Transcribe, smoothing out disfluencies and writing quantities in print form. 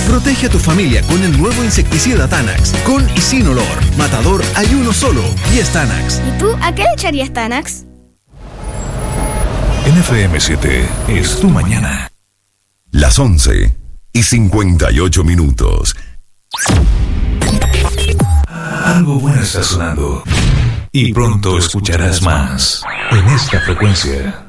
Protege a tu familia con el nuevo insecticida Tanax. Con y sin olor. Matador hay uno solo y es Tanax. ¿Y tú a qué le echarías Tanax? En FM7 es tu mañana. Las 11:58. Algo bueno está sonando. Y pronto escucharás más en esta frecuencia.